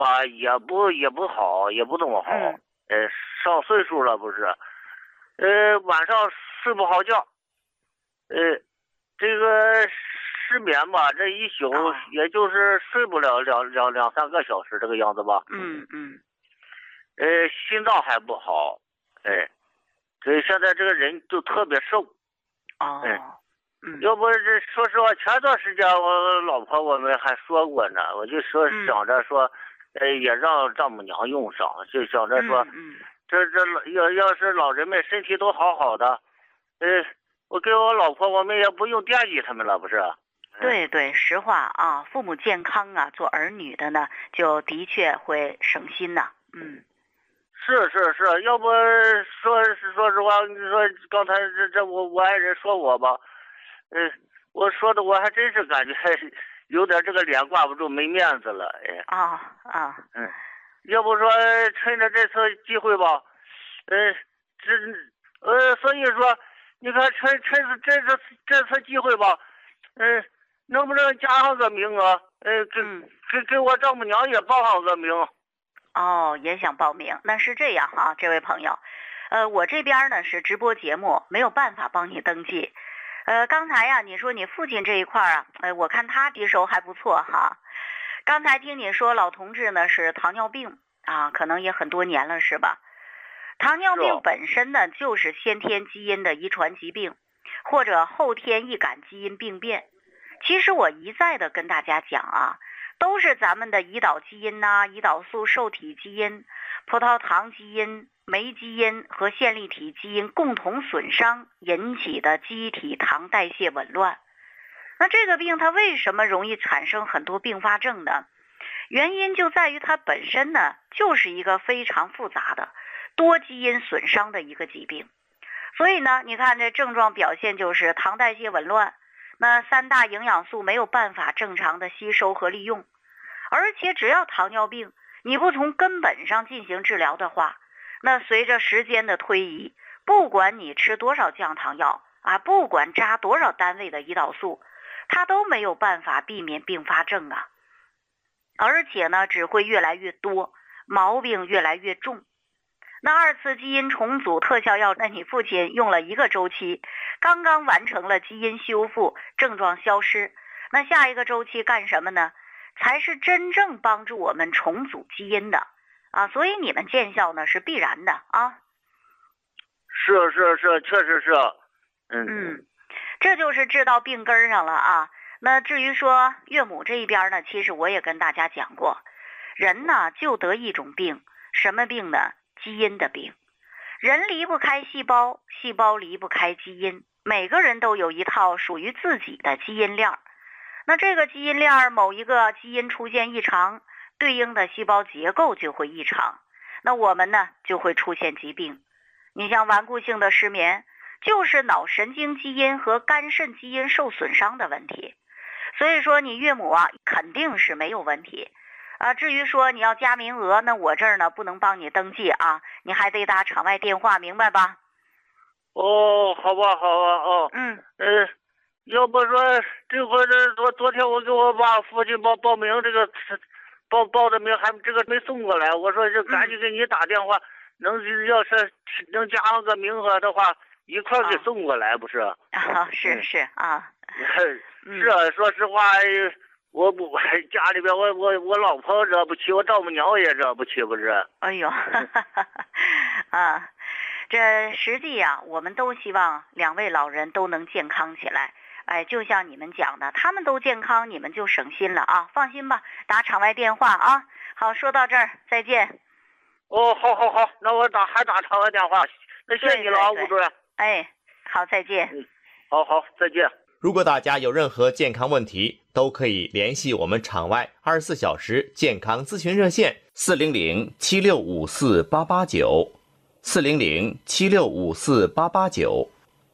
吧，也不好，也不怎么好。上岁数了不是，晚上睡不好觉，这个失眠吧，这一宿也就是睡不了两三个小时这个样子吧。心脏还不好，所以现在这个人就特别瘦。要不这说实话，前段时间我老婆我们还说过呢，我就说想着说，也让丈母娘用上，就想着说，这要是老人们身体都好好的，我跟我老婆我们也不用惦记他们了，不是？ 对，实话啊，父母健康啊，做儿女的呢，就的确会省心呐。 是，要不说实话，你说刚才这我爱人说我吧，我说的我还真是感觉有点这个脸挂不住，没面子了，要不说趁着这次机会吧，所以说你看趁这次机会吧，能不能加上个名额？给我丈母娘也报上个名。 也想报名。那是这样啊，这位朋友，我这边呢是直播节目，没有办法帮你登记。刚才呀，你说你父亲这一块啊，我看他吸收还不错哈。刚才听你说老同志呢是糖尿病啊，可能也很多年了是吧？糖尿病本身呢就是先天基因的遗传疾病，或者后天易感基因病变。其实我一再的跟大家讲啊，都是咱们的胰岛基因呐、胰岛素受体基因、葡萄糖基因、酶基因和线粒体基因共同损伤引起的机体糖代谢紊乱。那这个病它为什么容易产生很多并发症呢？原因就在于它本身呢就是一个非常复杂的多基因损伤的一个疾病。所以呢，你看这症状表现就是糖代谢紊乱，那三大营养素没有办法正常的吸收和利用。而且只要糖尿病你不从根本上进行治疗的话，那随着时间的推移，不管你吃多少降糖药啊，不管扎多少单位的胰岛素，它都没有办法避免并发症啊。而且呢，只会越来越多，毛病越来越重。那二次基因重组特效药，那你父亲用了1个周期，刚刚完成了基因修复，症状消失。那下一个周期干什么呢？才是真正帮助我们重组基因的啊，所以你们见效呢是必然的啊。 是，确实是。 这就是治到病根上了啊。那至于说岳母这一边呢，其实我也跟大家讲过，人呢就得一种病，什么病呢？基因的病。人离不开细胞，细胞离不开基因，每个人都有一套属于自己的基因链。那这个基因链某一个基因出现异常，对应的细胞结构就会异常，那我们呢就会出现疾病。你像顽固性的失眠，就是脑神经基因和肝肾基因受损伤的问题。所以说你岳母啊肯定是没有问题啊。至于说你要加名额，那我这儿呢不能帮你登记啊，你还得打场外电话，明白吧？ 好吧，要不说这回昨天我给我爸父亲报名这个报的名还这个没送过来，我说就赶紧给你打电话，要是能加上个名额的话，一块给送过来，不是？ 是啊。 是啊，说实话，我不家里边我老婆惹不起，我丈母娘也惹不起，不是？ 哎呦，啊，这实际啊，我们都希望2位老人都能健康起来。就像你们讲的，他们都健康，你们就省心了啊！放心吧，打场外电话啊。好，说到这儿，再见。 好，那我还打场外电话，那谢谢你了啊，吴主任。 好，再见。 好，再见。 如果大家有任何健康问题，都可以联系我们场外24小时健康咨询热线400-7654-889 400-7654-889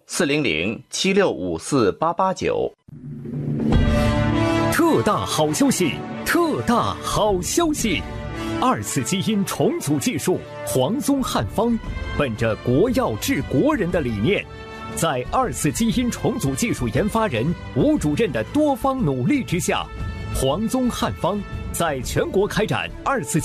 400-7654-889。 特大好消息！特大好消息！2次基因重组技术黄宗汉方，本着国药治国人的理念，在2次基因重组技术研发人吴主任的多方努力之下，黄宗汉方在全国开展2次